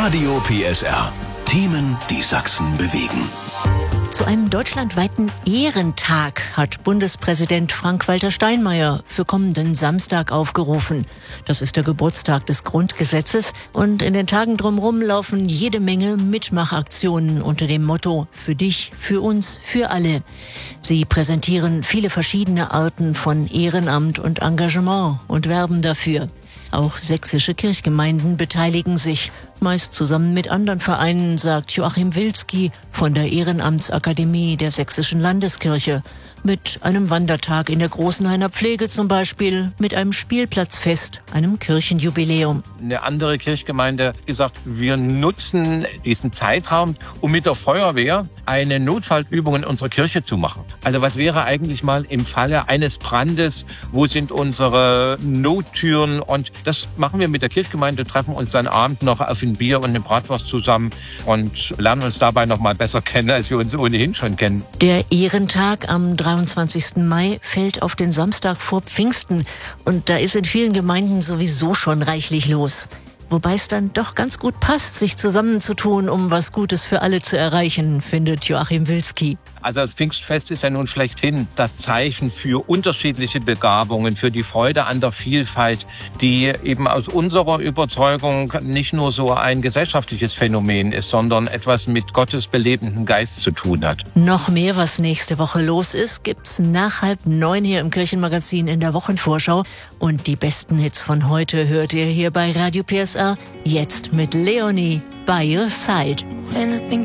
Radio PSR. Themen, die Sachsen bewegen. Zu einem deutschlandweiten Ehrentag hat Bundespräsident Frank-Walter Steinmeier für kommenden Samstag aufgerufen. Das ist der Geburtstag des Grundgesetzes und in den Tagen drumherum laufen jede Menge Mitmachaktionen unter dem Motto „Für dich, für uns, für alle". Sie präsentieren viele verschiedene Arten von Ehrenamt und Engagement und werben dafür. Auch sächsische Kirchgemeinden beteiligen sich, meist zusammen mit anderen Vereinen, sagt Joachim Wilski von der Ehrenamtsakademie der Sächsischen Landeskirche. Mit einem Wandertag in der Großenhainer Pflege zum Beispiel, mit einem Spielplatzfest, einem Kirchenjubiläum. Eine andere Kirchgemeinde hat gesagt, wir nutzen diesen Zeitraum, um mit der Feuerwehr eine Notfallübung in unserer Kirche zu machen. Also was wäre eigentlich mal im Falle eines Brandes, wo sind unsere Nottüren? Und das machen wir mit der Kirchgemeinde, treffen uns dann abends noch auf ein Bier und eine Bratwurst zusammen und lernen uns dabei noch mal besser kennen, als wir uns ohnehin schon kennen. Der Ehrentag am 23. Mai fällt auf den Samstag vor Pfingsten und da ist in vielen Gemeinden sowieso schon reichlich los. Wobei es dann doch ganz gut passt, sich zusammenzutun, um was Gutes für alle zu erreichen, findet Joachim Wilski. Also das Pfingstfest ist ja nun schlechthin das Zeichen für unterschiedliche Begabungen, für die Freude an der Vielfalt, die eben aus unserer Überzeugung nicht nur so ein gesellschaftliches Phänomen ist, sondern etwas mit Gottes belebendem Geist zu tun hat. Noch mehr, was nächste Woche los ist, gibt's nach 8:30 hier im Kirchenmagazin in der Wochenvorschau. Und die besten Hits von heute hört ihr hier bei Radio PSR, jetzt mit Leonie, By Your Side.